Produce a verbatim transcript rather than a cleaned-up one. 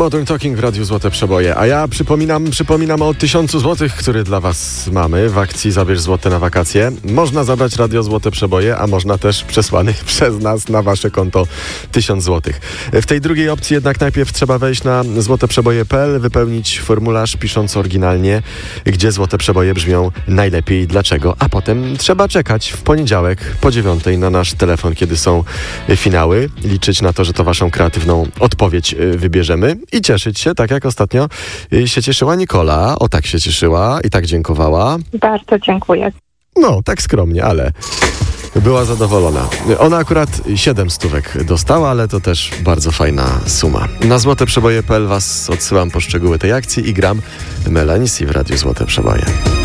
Modern Talking w Radiu Złote Przeboje. A ja przypominam, przypominam o tysiącu złotych, który dla was mamy w akcji Zabierz Złote na wakacje. Można zabrać Radio Złote Przeboje, a można też przesłanych przez nas na wasze konto tysiąc złotych. W tej drugiej opcji jednak najpierw trzeba wejść na złoteprzeboje kropka p l, wypełnić formularz pisząc oryginalnie, gdzie Złote Przeboje brzmią najlepiej i dlaczego, a potem trzeba czekać w poniedziałek po dziewiątej na nasz telefon, kiedy są finały, liczyć na to, że to waszą kreatywną odpowiedź wybierzemy i cieszyć się, tak jak ostatnio się cieszyła Nikola. O, tak się cieszyła i tak dziękowała. Bardzo dziękuję. No, tak skromnie, ale była zadowolona. Ona akurat siedem stówek dostała, ale to też bardzo fajna suma. Na złoteprzeboje kropka p l was odsyłam po szczegóły tej akcji i gram Melanie C w Radiu Złote Przeboje.